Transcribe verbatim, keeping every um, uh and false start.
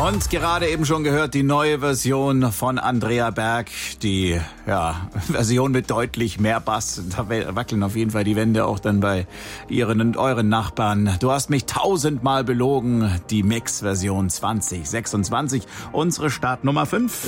Und gerade eben schon gehört die neue Version von Andrea Berg, die ja, Version mit deutlich mehr Bass. Da wackeln auf jeden Fall die Wände auch dann bei ihren und euren Nachbarn. Du hast mich tausendmal belogen, die Mix-Version zwanzig sechsundzwanzig, unsere Startnummer fünf.